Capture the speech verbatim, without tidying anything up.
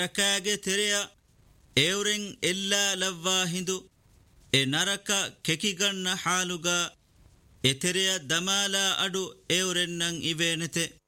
ನರಕಾಗೆ ತೆರೆಯ ಏವ್ರೆಂ ಎಲ್ಲ ಲವ್ವಾ Hindu A Naraka ಕೆಕಿಗಣ್ಣ ಹಾಲುಗ A ತೆರೆಯ ದಮಾಲ ಅಡು ಏವ್ರೆನ್ನಂ ಇವೇನೆತೆ